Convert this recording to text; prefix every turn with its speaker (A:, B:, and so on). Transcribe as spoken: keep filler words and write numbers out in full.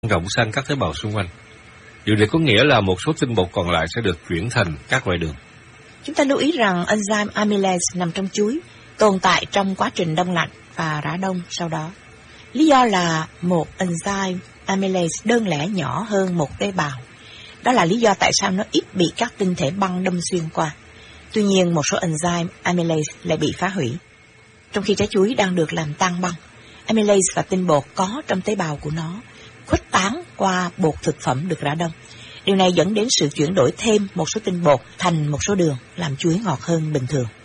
A: rộng sang các tế bào xung quanh. Điều này có nghĩa là một số tinh bột còn lại sẽ được chuyển thành các loại đường.
B: Chúng ta lưu ý rằng enzyme amylase nằm trong chuối, tồn tại trong quá trình đông lạnh và rã đông sau đó. Lý do là một enzyme amylase đơn lẻ nhỏ hơn một tế bào. Đó là lý do tại sao nó ít bị các tinh thể băng đâm xuyên qua. Tuy nhiên, một số enzyme amylase lại bị phá hủy. Trong khi trái chuối đang được làm tan băng, amylase và tinh bột có trong tế bào của nó khuếch tán qua bột thực phẩm được rã đông. Điều này dẫn đến sự chuyển đổi thêm một số tinh bột thành một số đường, làm chuối ngọt hơn bình thường.